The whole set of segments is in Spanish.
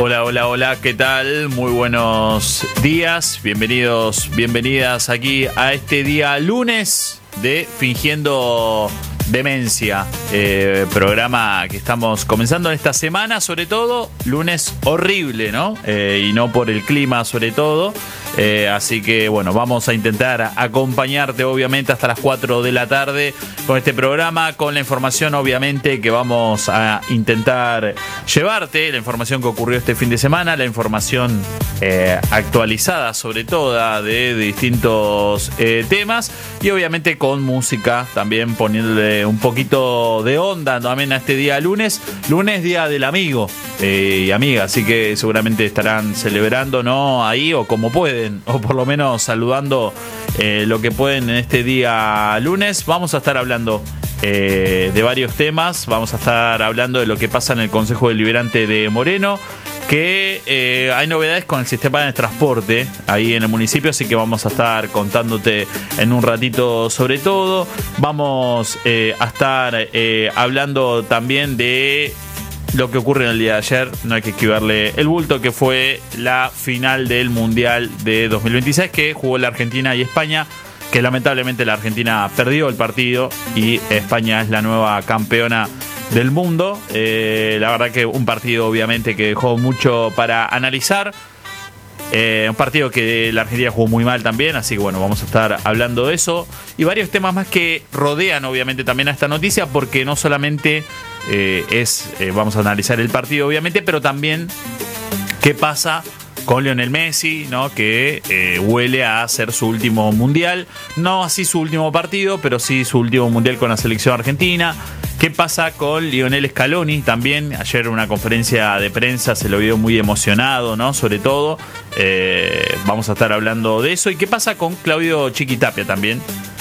Hola, hola, hola, ¿qué tal? Muy buenos días, bienvenidos, bienvenidas aquí a este día lunes de Fingiendo Demencia, programa que estamos comenzando en esta semana, sobre todo lunes horrible, ¿no? Y no por el clima, sobre todo. Así que bueno, vamos a intentar acompañarte obviamente hasta las 4 de la tarde con este programa, con la información obviamente que vamos a intentar llevarte, la información que ocurrió este fin de semana, la información actualizada sobre todo de distintos temas y obviamente con música también, poniéndole un poquito de onda también a este día lunes, día del amigo y amiga, así que seguramente estarán celebrando, ¿no? Ahí o como pueden, o por lo menos saludando lo que pueden en este día lunes. Vamos a estar hablando de varios temas, vamos a estar hablando de lo que pasa en el Consejo Deliberante de Moreno, que hay novedades con el sistema de transporte ahí en el municipio, así que vamos a estar contándote en un ratito sobre todo. Vamos a estar hablando también de lo que ocurre en el día de ayer, no hay que esquivarle el bulto, que fue la final del Mundial de 2026 que jugó la Argentina y España, que lamentablemente la Argentina perdió el partido y España es la nueva campeona del mundo. La verdad que un partido obviamente que dejó mucho para analizar. Un partido que la Argentina jugó muy mal también, así que bueno, vamos a estar hablando de eso y varios temas más que rodean obviamente también a esta noticia, porque no solamente vamos a analizar el partido obviamente, pero también qué pasa con Lionel Messi, ¿no? Que huele a ser su último mundial, no así su último partido, pero sí su último mundial con la selección argentina. ¿Qué pasa con Lionel Scaloni? También ayer en una conferencia de prensa se lo vio muy emocionado, ¿no? Sobre todo, vamos a estar hablando de eso. ¿Y qué pasa con Claudio Chiquitapia también?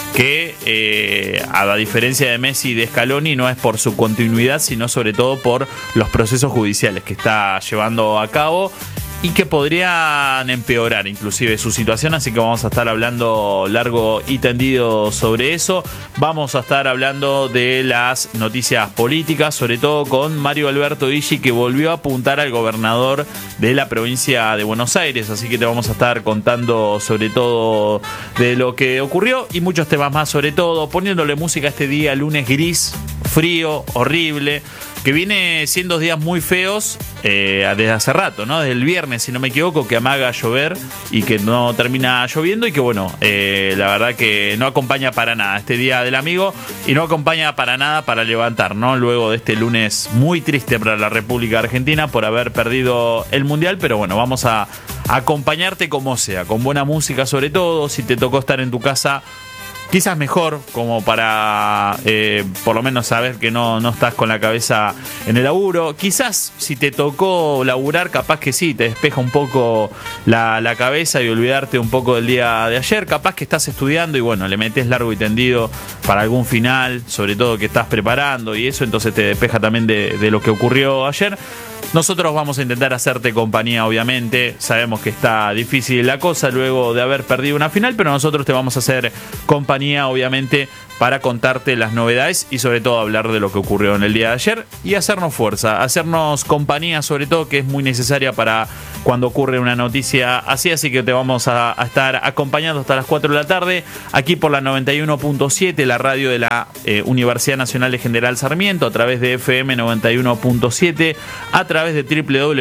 Que a diferencia de Messi y de Scaloni, no es por su continuidad, sino sobre todo por los procesos judiciales que está llevando a cabo y que podrían empeorar inclusive su situación, así que vamos a estar hablando largo y tendido sobre eso. Vamos a estar hablando de las noticias políticas, sobre todo con Mario Alberto Illi, que volvió a apuntar al gobernador de la provincia de Buenos Aires, así que te vamos a estar contando sobre todo de lo que ocurrió y muchos temas más, sobre todo poniéndole música a este día lunes gris, frío, horrible, que viene siendo días muy feos desde hace rato, ¿no? Desde el viernes, si no me equivoco, que amaga a llover y que no termina lloviendo y que bueno, la verdad que no acompaña para nada este día del amigo y no acompaña para nada para levantar, ¿no? Luego de este lunes muy triste para la República Argentina por haber perdido el Mundial, pero bueno, vamos a acompañarte como sea, con buena música sobre todo, si te tocó estar en tu casa, quizás mejor, como para por lo menos saber que no estás con la cabeza en el laburo. Quizás si te tocó laburar, capaz que sí, te despeja un poco la cabeza y olvidarte un poco del día de ayer. Capaz que estás estudiando y bueno, le metes largo y tendido para algún final, sobre todo que estás preparando y eso, entonces te despeja también de lo que ocurrió ayer. Nosotros vamos a intentar hacerte compañía, obviamente. Sabemos que está difícil la cosa luego de haber perdido una final, pero nosotros te vamos a hacer compañía, obviamente, para contarte las novedades y sobre todo hablar de lo que ocurrió en el día de ayer y hacernos fuerza, hacernos compañía, sobre todo, que es muy necesaria para cuando ocurre una noticia así. Así que te vamos a estar acompañando hasta las 4 de la tarde aquí por la 91.7, la radio de la Universidad Nacional de General Sarmiento, a través de FM 91.7, a través de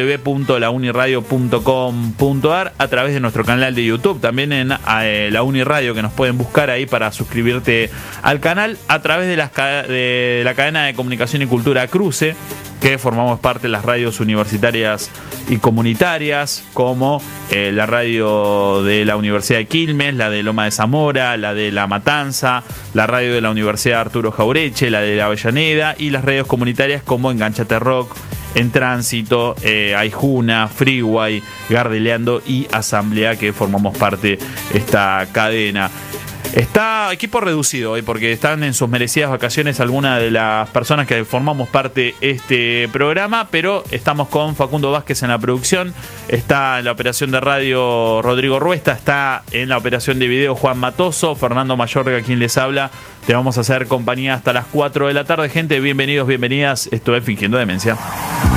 www.launiradio.com.ar, a través de nuestro canal de YouTube, también en la Uniradio, que nos pueden buscar ahí para suscribirte al canal, a través de la cadena de comunicación y cultura Cruce, que formamos parte de las radios universitarias y comunitarias, como la radio de la Universidad de Quilmes, la de Loma de Zamora, la de La Matanza, la radio de la Universidad Arturo Jaureche, la de la Avellaneda, y las radios comunitarias como Enganchate Rock, En Tránsito, Aijuna, Freeway, Gardeleando y Asamblea, que formamos parte de esta cadena. Está equipo reducido hoy porque están en sus merecidas vacaciones algunas de las personas que formamos parte de este programa, pero estamos con Facundo Vázquez en la producción, está en la operación de radio Rodrigo Ruesta, está en la operación de video Juan Matoso, Fernando Mayorga quien les habla. Te vamos a hacer compañía hasta las 4 de la tarde, gente. Bienvenidos, bienvenidas. Esto es Fingiendo Demencia.